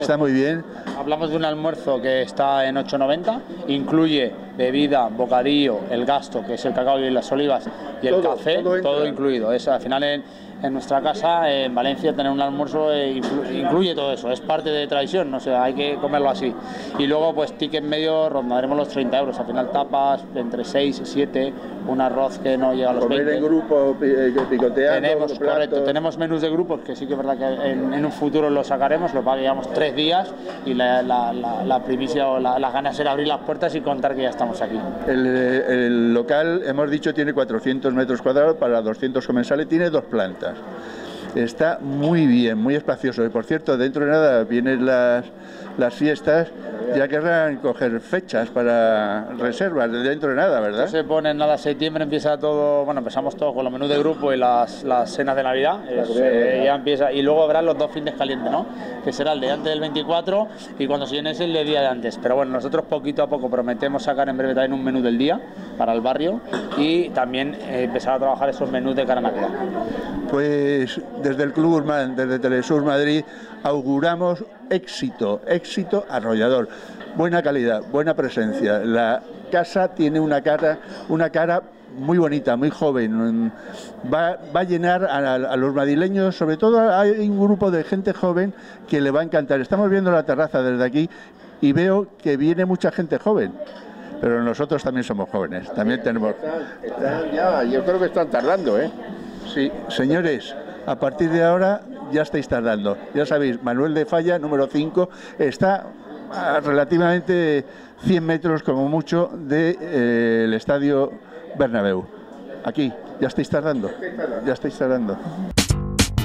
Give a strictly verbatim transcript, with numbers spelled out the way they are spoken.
Está muy bien. Hablamos de un almuerzo que está en ocho noventa, incluye bebida, bocadillo, el gasto, que es el cacao y las olivas, y el Todo, café, todo todo, entra. incluido. Es, al final en, en nuestra casa, en Valencia, tener un almuerzo eh, influ- incluye todo eso, es parte de tradición, no sé, hay que comerlo así. Y luego, pues, ticket medio, rondaremos los treinta euros, al final tapas entre seis y siete, un arroz que no llega a los Comer veinte. en grupo, pi- eh, picoteando, Tenemos, platos. correcto, tenemos menús de grupos que sí que es verdad que en, en un futuro lo sacaremos, lo llevamos tres días y la, la, la, la primicia o la, las ganas era abrir las puertas y contar que ya estamos aquí. El, el local, hemos dicho, tiene cuatrocientos metros cuadrados para doscientos comensales, tiene dos plantas. Está muy bien, muy espacioso. Y por cierto, dentro de nada vienen las, las fiestas, ya querrán coger fechas para reservas, dentro de nada, ¿verdad? Se pone nada, septiembre empieza todo, bueno, empezamos todo con los menús de grupo y las, las cenas de Navidad, es, eh, ya empieza, y luego habrá los dos fines calientes, ¿no? Que será el de antes del veinticuatro y cuando se llene es el de día de antes. Pero bueno, nosotros poquito a poco prometemos sacar en breve también un menú del día para el barrio y también eh, empezar a trabajar esos menús de cara a Navidad. Pues desde el Club Urban, desde Telesur Madrid, auguramos éxito, éxito arrollador. Buena calidad, buena presencia. La casa tiene una cara, una cara muy bonita, muy joven. Va, va a llenar a, a los madrileños, sobre todo hay un grupo de gente joven que le va a encantar. Estamos viendo la terraza desde aquí y veo que viene mucha gente joven. Pero nosotros también somos jóvenes, también tenemos... Están, están ya, yo creo que están tardando, ¿eh? Sí, señores, a partir de ahora ya estáis tardando. Ya sabéis, Manuel de Falla, número cinco, está a relativamente cien metros como mucho del de, eh, estadio Bernabéu. Aquí, ya estáis tardando, ya estáis tardando.